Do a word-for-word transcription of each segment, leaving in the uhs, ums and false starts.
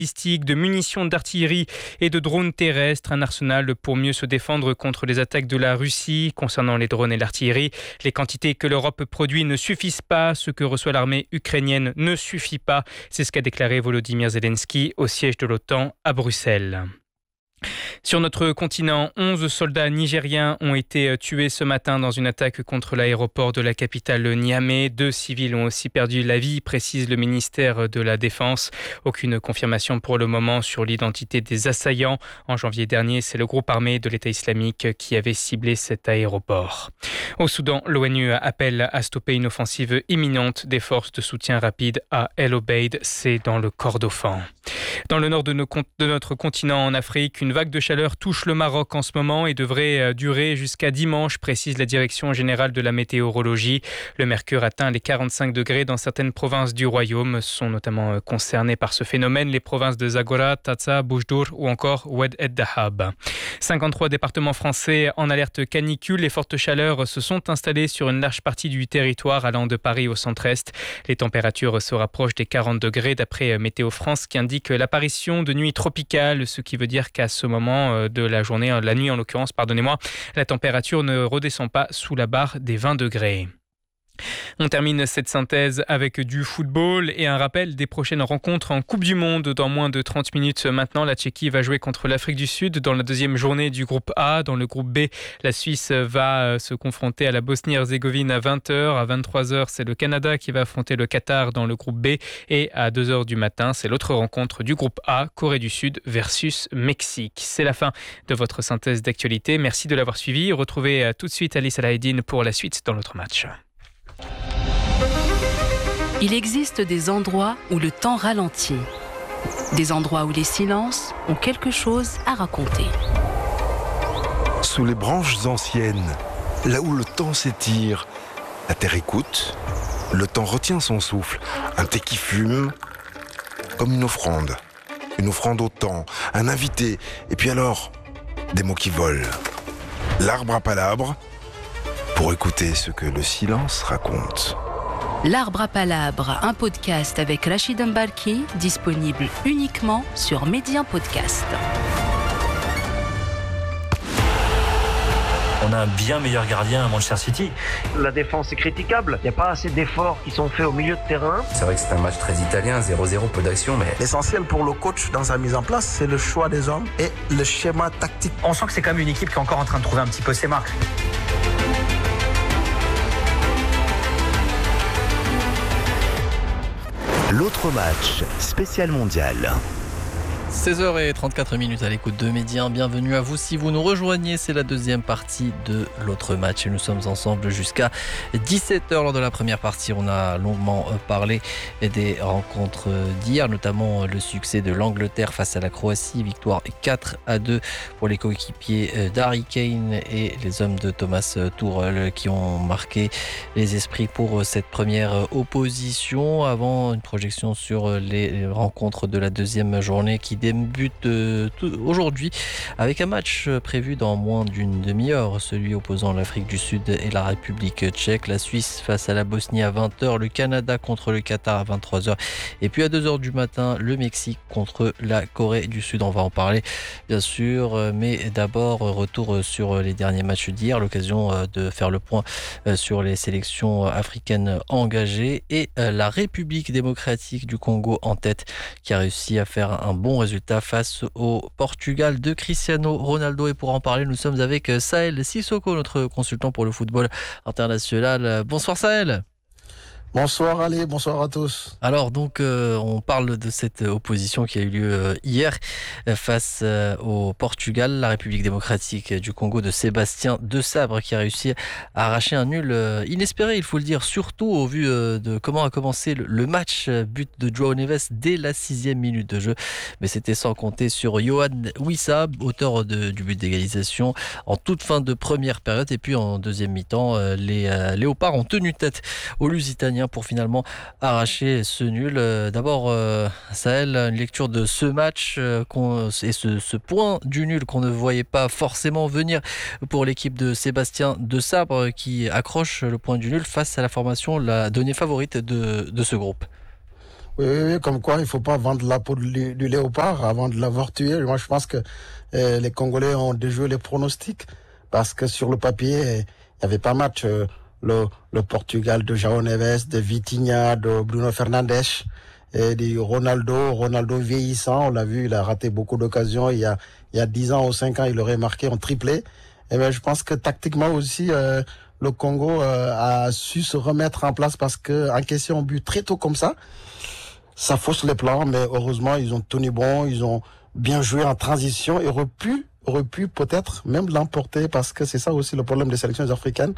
balistiques, de munitions d'artillerie et de drones terrestres. Un arsenal pour mieux se défendre contre les attaques de la Russie. Concernant les drones et l'artillerie, les quantités que l'Europe produit ne suffisent pas. Ce que reçoit l'armée ukrainienne ne suffit pas. C'est ce qu'a déclaré Volodymyr Zelensky au siège de l'OTAN à Bruxelles. Sur notre continent, onze soldats nigériens ont été tués ce matin dans une attaque contre l'aéroport de la capitale Niamey. Deux civils ont aussi perdu la vie, précise le ministère de la Défense. Aucune confirmation pour le moment sur l'identité des assaillants. En janvier dernier, c'est le groupe armé de l'État islamique qui avait ciblé cet aéroport. Au Soudan, l'ONU appelle à stopper une offensive imminente des forces de soutien rapide à El Obeid, c'est dans le Kordofan. Dans le nord de, nos, de notre continent en Afrique, une vague de chaleur touche le Maroc en ce moment et devrait durer jusqu'à dimanche, précise la Direction générale de la météorologie. Le mercure atteint les quarante-cinq degrés dans certaines provinces du royaume. Sont notamment concernées par ce phénomène les provinces de Zagora, Taza, Boujdour ou encore Oued El Dahab. cinquante-trois départements français en alerte canicule. Les fortes chaleurs se sont installées sur une large partie du territoire allant de Paris au centre-est. Les températures se rapprochent des quarante degrés d'après Météo France qui indique l'apparition de nuits tropicales, ce qui veut dire qu'à ce moment de la journée, la nuit en l'occurrence, pardonnez-moi, la température ne redescend pas sous la barre des vingt degrés. On termine cette synthèse avec du football et un rappel des prochaines rencontres en Coupe du Monde. Dans moins de trente minutes maintenant, la Tchéquie va jouer contre l'Afrique du Sud dans la deuxième journée du groupe A. Dans le groupe B, la Suisse va se confronter à la Bosnie-Herzégovine à vingt heures. À vingt-trois heures, c'est le Canada qui va affronter le Qatar dans le groupe B. Et à deux heures du matin, c'est l'autre rencontre du groupe A, Corée du Sud versus Mexique. C'est la fin de votre synthèse d'actualité. Merci de l'avoir suivi. Retrouvez tout de suite Alice Alaïdine pour la suite dans l'autre match. Il existe des endroits où le temps ralentit, des endroits où les silences ont quelque chose à raconter. Sous les branches anciennes, là où le temps s'étire, la terre écoute, le temps retient son souffle, un thé qui fume, comme une offrande, une offrande au temps, un invité, et puis alors, des mots qui volent. L'arbre à palabre, pour écouter ce que le silence raconte. L'Arbre à Palabre, un podcast avec Rachid Mbarki, disponible uniquement sur Médien Podcast. On a un bien meilleur gardien à Manchester City. La défense est critiquable. Il n'y a pas assez d'efforts qui sont faits au milieu de terrain. C'est vrai que c'est un match très italien, zéro zéro, peu d'action, mais... L'essentiel pour le coach dans sa mise en place, c'est le choix des hommes et le schéma tactique. On sent que c'est quand même une équipe qui est encore en train de trouver un petit peu ses marques. L'autre match, spécial mondial. seize heures trente-quatre minutes à l'écoute de Médien. Bienvenue à vous si vous nous rejoignez. C'est la deuxième partie de l'autre match et nous sommes ensemble jusqu'à dix-sept heures. Lors de la première partie, on a longuement parlé des rencontres d'hier, notamment le succès de l'Angleterre face à la Croatie. Victoire quatre à deux pour les coéquipiers d'Harry Kane et les hommes de Thomas Tuchel qui ont marqué les esprits pour cette première opposition. Avant une projection sur les rencontres de la deuxième journée qui débute euh, aujourd'hui avec un match prévu dans moins d'une demi-heure, celui opposant l'Afrique du Sud et la République tchèque, la Suisse face à la Bosnie à vingt heures, le Canada contre le Qatar à vingt-trois heures et puis à deux heures du matin, le Mexique contre la Corée du Sud. On va en parler bien sûr, mais d'abord retour sur les derniers matchs d'hier, l'occasion de faire le point sur les sélections africaines engagées et la République démocratique du Congo en tête qui a réussi à faire un bon résultat face au Portugal de Cristiano Ronaldo. Et pour en parler, nous sommes avec Sahel Sissoko, notre consultant pour le football international. Bonsoir Sahel. Bonsoir Ali, bonsoir à tous. Alors donc euh, on parle de cette opposition qui a eu lieu euh, hier euh, face euh, au Portugal, la République démocratique du Congo de Sébastien Desabre qui a réussi à arracher un nul euh, inespéré, il faut le dire, surtout au vu euh, de comment a commencé le, le match, but de João Neves dès la sixième minute de jeu, mais c'était sans compter sur Yohan Wissa, auteur de, du but d'égalisation en toute fin de première période. Et puis en deuxième mi-temps, euh, les euh, Léopards ont tenu tête aux Lusitaniens pour finalement arracher ce nul. D'abord, euh, Sahel, une lecture de ce match euh, qu'on, et ce, ce point du nul qu'on ne voyait pas forcément venir pour l'équipe de Sébastien Desabre qui accroche le point du nul face à la formation la donnée favorite de, de ce groupe. Oui, oui, oui, comme quoi il faut pas vendre la peau du, du léopard avant de l'avoir tué. Moi, je pense que euh, les Congolais ont déjoué les pronostics parce que sur le papier, il y avait pas match. Euh, le, le Portugal de João Neves, de Vitinha, de Bruno Fernandes et de Ronaldo. Ronaldo vieillissant, on l'a vu, il a raté beaucoup d'occasions. Il y a il y a dix ans ou cinq ans, il aurait marqué en triplé. Et ben, je pense que tactiquement aussi, euh, le Congo euh, a su se remettre en place parce que encaisser un but très tôt comme ça, ça fausse les plans. Mais heureusement, ils ont tenu bon, ils ont bien joué en transition et auraient pu, auraient pu peut-être même l'emporter parce que c'est ça aussi le problème des sélections africaines.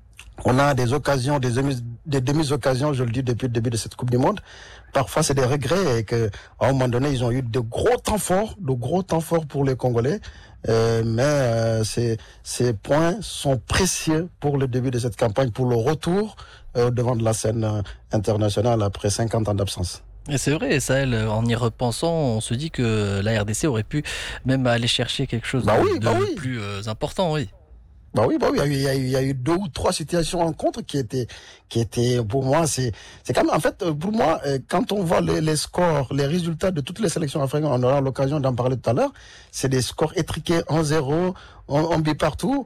On a des occasions, des demi, des demi-occasions, je le dis depuis le début de cette Coupe du Monde. Parfois, c'est des regrets et que, à un moment donné, ils ont eu de gros temps forts, de gros temps forts pour les Congolais. Euh, mais euh, ces, ces points sont précieux pour le début de cette campagne, pour le retour euh, devant de la scène euh, internationale après cinquante ans d'absence. Et c'est vrai, Sahel, en y repensant, on se dit que la R D C aurait pu même aller chercher quelque chose bah de, oui, bah de oui. plus euh, important, oui. Bah oui, bah oui, il y a eu, il y a eu deux ou trois situations en contre qui étaient, qui étaient, pour moi, c'est, c'est quand même, en fait, pour moi, quand on voit les, les scores, les résultats de toutes les sélections africaines, on aura l'occasion d'en parler tout à l'heure, c'est des scores étriqués un zéro, un but partout,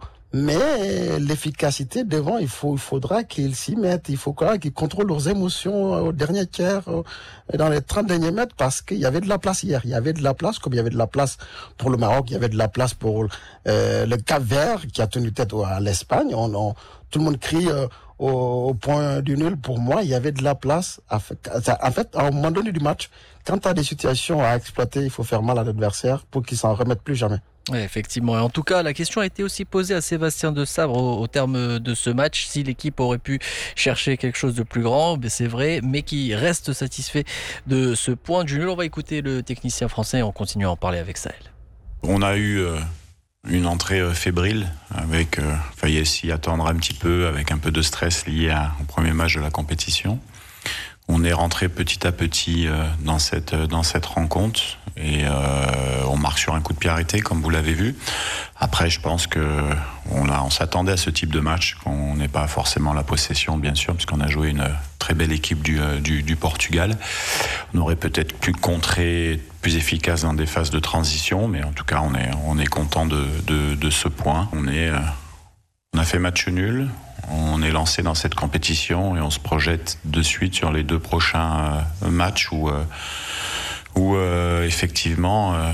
mais l'efficacité devant, il faut, il faudra qu'ils s'y mettent, il faudra qu'ils contrôlent leurs émotions au dernier tiers, dans les trente derniers mètres, parce qu'il y avait de la place hier. Il y avait de la place, comme il y avait de la place pour le Maroc, il y avait de la place pour euh, le Cap-Vert, qui a tenu tête à l'Espagne. On, on, tout le monde crie euh, au, au point du nul. Pour moi, il y avait de la place. En fait, à un moment donné du match, quand tu as des situations à exploiter, il faut faire mal à l'adversaire pour qu'il s'en remette plus jamais. Oui, effectivement. Et en tout cas, la question a été aussi posée à Sébastien De Sabre au, au terme de ce match. Si l'équipe aurait pu chercher quelque chose de plus grand, ben c'est vrai, mais qui reste satisfait de ce point du nul. On va écouter le technicien français et on continue à en parler avec Sahel. On a eu euh, une entrée euh, fébrile, avec euh, fallait s'y attendre un petit peu, avec un peu de stress lié à, au premier match de la compétition. On est rentré petit à petit euh, dans cette dans cette rencontre et euh, on marque sur un coup de pied arrêté, comme vous l'avez vu. Après, je pense que on a on s'attendait à ce type de match, qu'on n'ait pas forcément la possession, bien sûr, puisqu'on a joué une très belle équipe du du, du Portugal. On aurait peut-être pu contrer, plus efficace dans des phases de transition, mais en tout cas, on est on est content de de, de ce point. On est euh, on a fait match nul. On est lancé dans cette compétition et on se projette de suite sur les deux prochains euh, matchs où, euh, où euh, effectivement, euh,